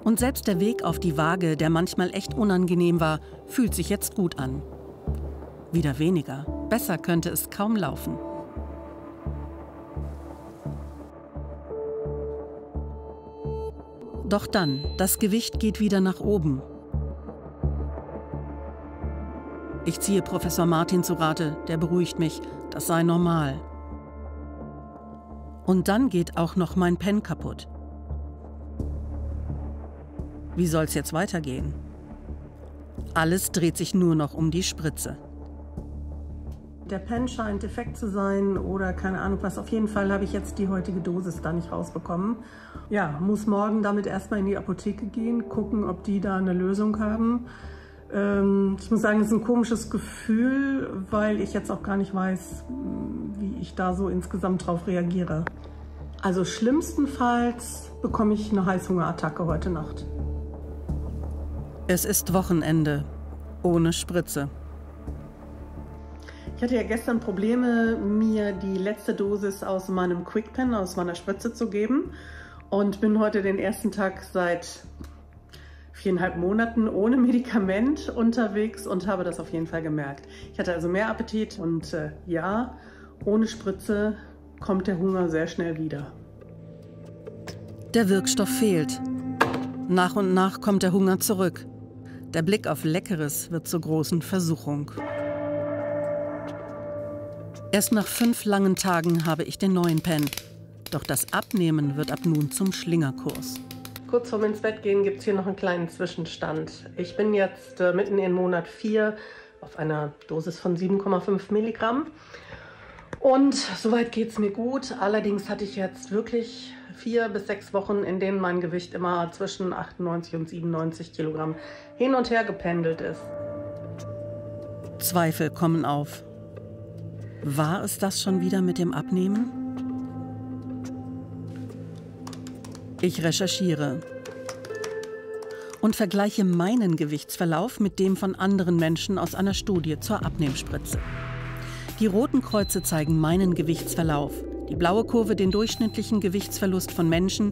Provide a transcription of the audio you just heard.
Und selbst der Weg auf die Waage, der manchmal echt unangenehm war, fühlt sich jetzt gut an. Wieder weniger. Besser könnte es kaum laufen. Doch dann, das Gewicht geht wieder nach oben. Ich ziehe Professor Martin zu Rate, der beruhigt mich, das sei normal. Und dann geht auch noch mein Pen kaputt. Wie soll's jetzt weitergehen? Alles dreht sich nur noch um die Spritze. Der Pen scheint defekt zu sein oder keine Ahnung was. Auf jeden Fall habe ich jetzt die heutige Dosis da nicht rausbekommen. Ja, muss morgen damit erstmal in die Apotheke gehen, gucken, ob die da eine Lösung haben. Ich muss sagen, es ist ein komisches Gefühl, weil ich jetzt auch gar nicht weiß, wie ich da so insgesamt drauf reagiere. Also schlimmstenfalls bekomme ich eine Heißhungerattacke heute Nacht. Es ist Wochenende, ohne Spritze. Ich hatte ja gestern Probleme, mir die letzte Dosis aus meinem QuickPen, aus meiner Spritze zu geben. Und bin heute den ersten Tag seit 4,5 Monaten ohne Medikament unterwegs und habe das auf jeden Fall gemerkt. Ich hatte also mehr Appetit und ja, ohne Spritze kommt der Hunger sehr schnell wieder. Der Wirkstoff fehlt. Nach und nach kommt der Hunger zurück. Der Blick auf Leckeres wird zur großen Versuchung. Erst nach 5 langen Tagen habe ich den neuen Pen. Doch das Abnehmen wird ab nun zum Schlingerkurs. Kurz vorm ins Bett gehen gibt es hier noch einen kleinen Zwischenstand. Ich bin jetzt mitten in Monat 4 auf einer Dosis von 7,5 Milligramm. Und soweit geht es mir gut. Allerdings hatte ich jetzt wirklich 4 bis 6 Wochen, in denen mein Gewicht immer zwischen 98 und 97 Kilogramm hin und her gependelt ist. Zweifel kommen auf. War es das schon wieder mit dem Abnehmen? Ich recherchiere und vergleiche meinen Gewichtsverlauf mit dem von anderen Menschen aus einer Studie zur Abnehmspritze. Die roten Kreuze zeigen meinen Gewichtsverlauf, die blaue Kurve den durchschnittlichen Gewichtsverlust von Menschen,